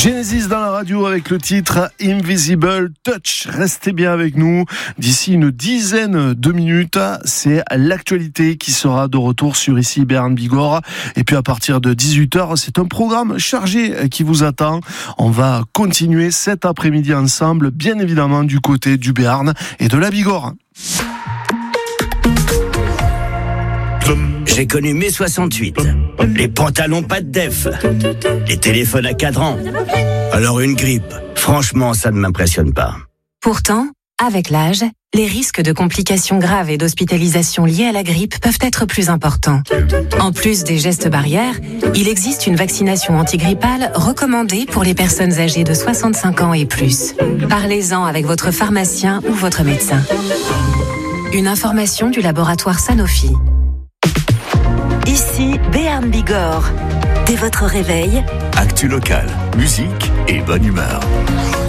Genesis dans la radio avec le titre Invisible Touch. Restez bien avec nous. D'ici une dizaine de minutes, c'est l'actualité qui sera de retour sur ici Béarn Bigorre. Et puis à partir de 18h, c'est un programme chargé qui vous attend. On va continuer cet après-midi ensemble, bien évidemment du côté du Béarn et de la Bigorre. J'ai connu mai 68, les pantalons pas de def, les téléphones à cadran. Alors une grippe, franchement, ça ne m'impressionne pas. Pourtant, avec l'âge, les risques de complications graves et d'hospitalisation liées à la grippe peuvent être plus importants. En plus des gestes barrières, il existe une vaccination antigrippale recommandée pour les personnes âgées de 65 ans et plus. Parlez-en avec votre pharmacien ou votre médecin. Une information du laboratoire Sanofi. Ici, Béarn Bigorre. Dès votre réveil, actu locale, musique et bonne humeur.